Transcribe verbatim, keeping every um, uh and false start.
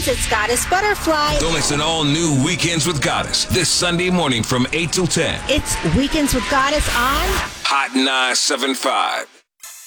friends. It's Goddess Butterfly. Don't miss an all-new Weekends with Goddess this Sunday morning from eight till ten. It's Weekends with Goddess on Hot nine seven five.